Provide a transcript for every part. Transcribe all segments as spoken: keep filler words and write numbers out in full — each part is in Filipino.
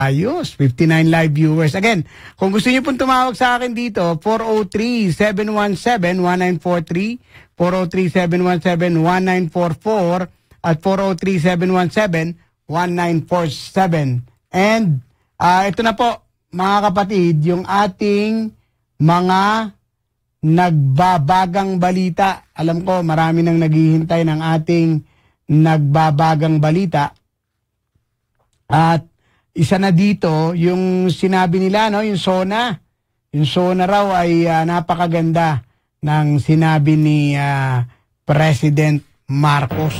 Ayos, fifty-nine live viewers. Again, kung gusto niyo pong tumawag sa akin dito, four oh three, seven one seven, one nine four three, four oh three, seven one seven, one nine four four, at four oh three, seven one seven, one nine four seven. And uh, ito na po, mga kapatid, yung ating mga nagbabagang balita. Alam ko, marami nang naghihintay ng ating nagbabagang balita. At isa na dito, yung sinabi nila, no, yung SONA. Yung SONA raw ay uh, napakaganda ng sinabi ni uh, President Marcos.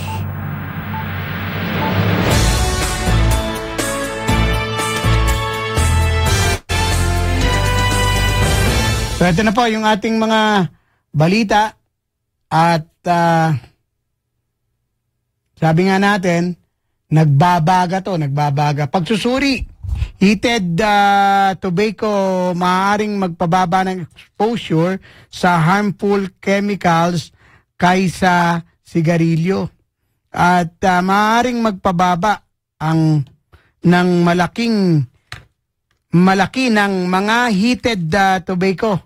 So ito na po yung ating mga balita. At uh, sabi nga natin, nagbabaga to, nagbabaga. Pagsusuri, heated uh, tobacco maaaring magpababa ng exposure sa harmful chemicals kaysa sigarilyo. At uh, maaaring magpababa ang ng malaking malaki ng mga heated uh, tobacco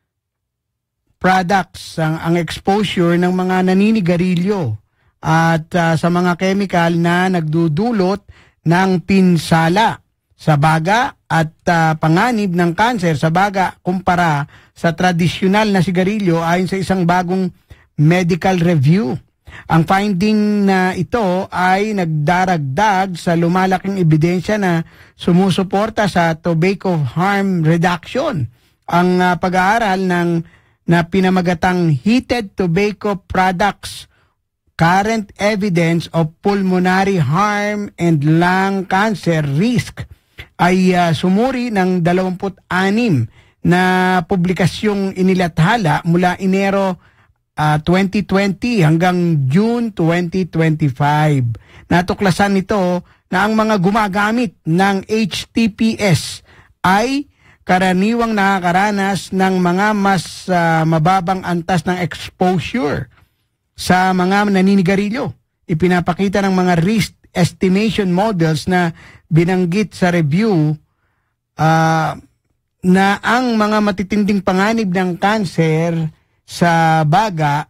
products ang, ang exposure ng mga naninigarilyo at uh, sa mga chemical na nagdudulot ng pinsala sa baga at uh, panganib ng kanser sa baga kumpara sa tradisyonal na sigarilyo ayon sa isang bagong medical review. Ang finding na ito ay nagdaragdag sa lumalaking ebidensya na sumusuporta sa tobacco harm reduction. Ang uh, pag-aaral ng na pinamagatang heated tobacco products Current Evidence of Pulmonary Harm and Lung Cancer Risk ay uh, sumuri ng dalawampu't-anim na publikasyong inilathala mula Enero uh, twenty twenty hanggang June twenty twenty-five. Natuklasan nito na ang mga gumagamit ng H T P S ay karaniwang nakakaranas ng mga mas uh, mababang antas ng exposure sa mga naninigarilyo. Ipinapakita ng mga risk estimation models na binanggit sa review uh, na ang mga matitinding panganib ng kanser sa baga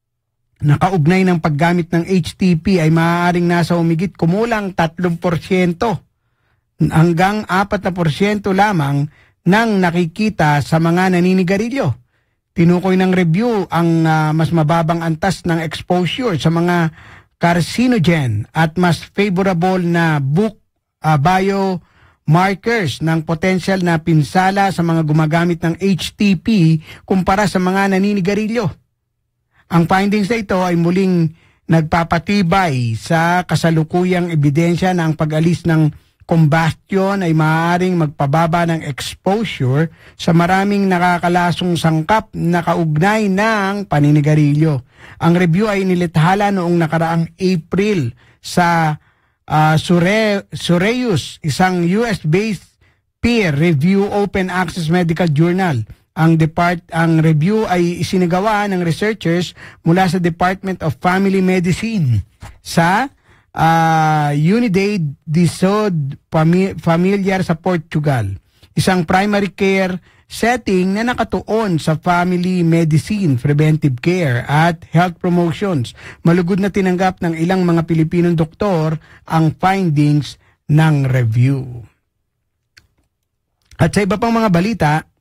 na kaugnay ng paggamit ng H T P ay maaaring nasa humigit kumulang tatlong porsyento hanggang apat na porsyento lamang ng nakikita sa mga naninigarilyo. Tinukoy ng review ang uh, mas mababang antas ng exposure sa mga carcinogen at mas favorable na book uh, biomarkers ng potential na pinsala sa mga gumagamit ng H T P kumpara sa mga naninigarilyo. Ang findings na ito ay muling nagpapatibay sa kasalukuyang ebidensya na ang pag-alis ng combustion ay maaaring magpababa ng exposure sa maraming nakakalasong sangkap na kaugnay ng paninigarilyo. Ang review ay nilathala noong nakaraang April sa uh, Sure, Sureus, isang U S-based peer review open access medical journal. Ang depart ang review ay isinagawa ng researchers mula sa Department of Family Medicine sa Uh, Unidade de Saúde Familiar sa Portugal, isang primary care setting na nakatuon sa family medicine, preventive care at health promotions. Malugod na tinanggap ng ilang mga Pilipinong doktor ang findings ng review. At sa iba pang mga balita,